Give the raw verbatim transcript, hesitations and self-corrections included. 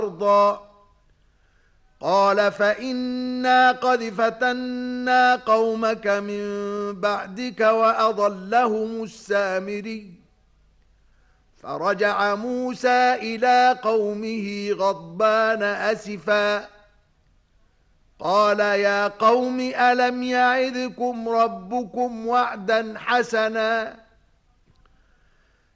أرضا قال فإنا قد فتنا قومك من بعدك وأضلهم السامري فرجع موسى إلى قومه غضبان أسفا قال يا قوم ألم يعدكم ربكم وعدا حسنا